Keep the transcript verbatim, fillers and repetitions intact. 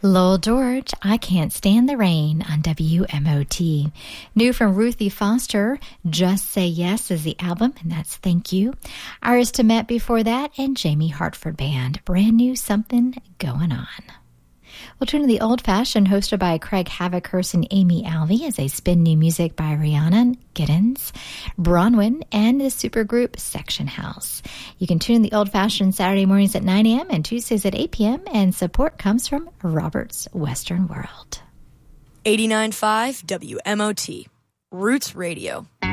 Lowell George, I Can't Stand the Rain on W M O T. New from Ruthie Foster, Just Say Yes is the album, and that's Thank You. Iris Temet before that, and Jamie Hartford Band, brand new Something Going On. We'll turn to the Old Fashioned, hosted by Craig Havockhurst and Amy Alvey, as they spin new music by Rihanna Giddens, Bronwyn, and the supergroup Section House. You can tune in the Old Fashioned Saturday mornings at nine a.m. and Tuesdays at eight p.m., and support comes from Robert's Western World. eighty-nine point five W M O T, Roots Radio.